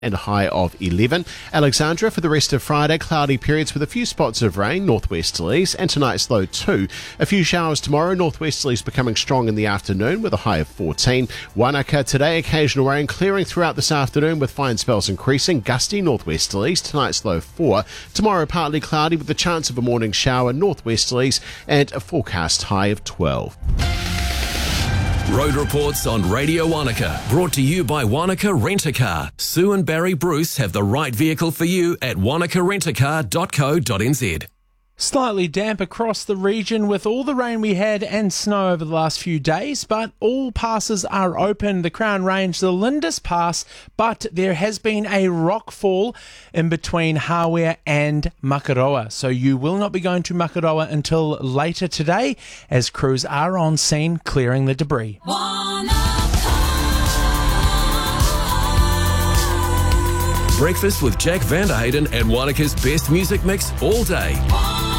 and a high of 11. Alexandra for the rest of Friday, cloudy periods with a few spots of rain, northwesterlies, and tonight's low 2. A few showers tomorrow, northwesterlies becoming strong in the afternoon with a high of 14. Wanaka today, occasional rain clearing throughout this afternoon with fine spells increasing, gusty northwesterlies, tonight's low 4. Tomorrow partly cloudy with the chance of a morning shower, northwesterlies, and a forecast high of 12. Road reports on Radio Wanaka, brought to you by Wanaka Rent-A-Car. Sue and Barry Bruce have the right vehicle for you at wanakarentacar.co.nz. Slightly damp across the region with all the rain we had and snow over the last few days, but all passes are open. The Crown Range, the Lindis Pass, but there has been a rockfall in between Hawea and Makaroa. So you will not be going to Makaroa until later today as crews are on scene clearing the debris. Breakfast with Jack Van Der Hayden and Wanaka's best music mix all day.